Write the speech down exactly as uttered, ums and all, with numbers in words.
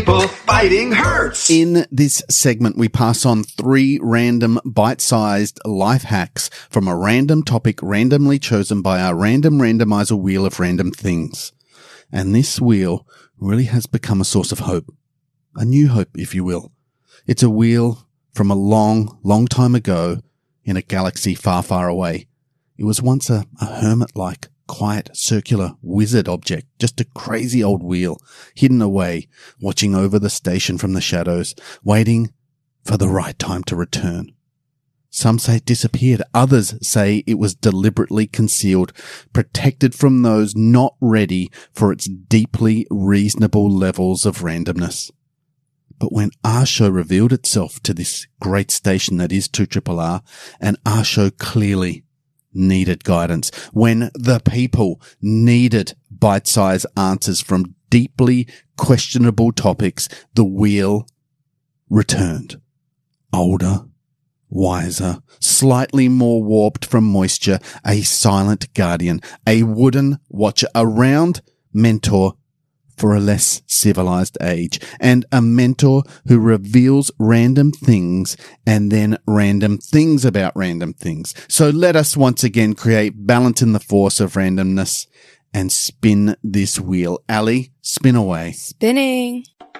People fighting hurts. In this segment, we pass on three random bite-sized life hacks from a random topic randomly chosen by our random randomizer wheel of random things. And this wheel really has become a source of hope. A new hope, if you will. It's a wheel from a long, long time ago in a galaxy far, far away. It was once a, a hermit-like, quiet, circular wizard object, just a crazy old wheel, hidden away, watching over the station from the shadows, waiting for the right time to return. Some say it disappeared. Others say it was deliberately concealed, protected from those not ready for its deeply reasonable levels of randomness. But when our show revealed itself to this great station that is two R R R, and our show clearly needed guidance, when the people needed bite-sized answers from deeply questionable topics, the wheel returned. Older, wiser, slightly more warped from moisture, a silent guardian, a wooden watcher, a round mentor for a less civilized age, and a mentor who reveals random things and then random things about random things. So let us once again create balance in the force of randomness and spin this wheel. Ali, spin away. Spinning.